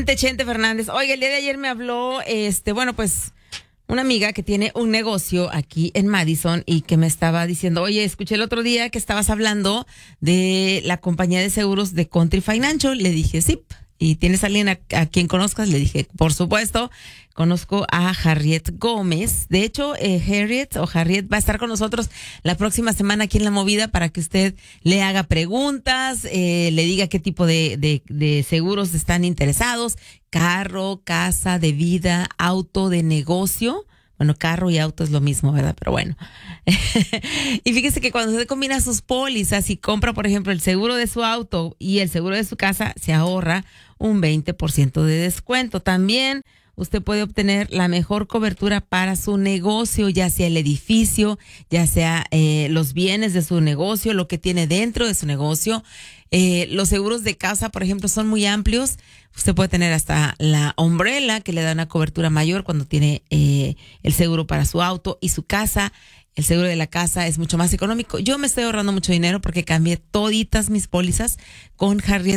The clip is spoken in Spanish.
Chente Fernández. Oiga, el día de ayer me habló, pues, una amiga que tiene un negocio aquí en Madison y que me estaba diciendo, oye, escuché el otro día que estabas hablando de la compañía de seguros de Country Financial. Le dije, sí. ¿Y tienes a alguien a quien conozcas? Le dije, por supuesto, conozco a Harriet Gómez. De hecho, Harriet va a estar con nosotros la próxima semana aquí en La Movida para que usted le haga preguntas, le diga qué tipo de seguros están interesados: carro, casa, de vida, auto, de negocio. Bueno, carro y auto es lo mismo, ¿verdad? Pero bueno. Y fíjese que cuando usted combina sus pólizas y compra, por ejemplo, el seguro de su auto y el seguro de su casa, se ahorra un 20% de descuento. También usted puede obtener la mejor cobertura para su negocio, ya sea el edificio, ya sea los bienes de su negocio, lo que tiene dentro de su negocio. Los seguros de casa, por ejemplo, son muy amplios. Usted puede tener hasta la umbrella, que le da una cobertura mayor cuando tiene el seguro para su auto y su casa. El seguro de la casa es mucho más económico. Yo me estoy ahorrando mucho dinero porque cambié toditas mis pólizas con Harriet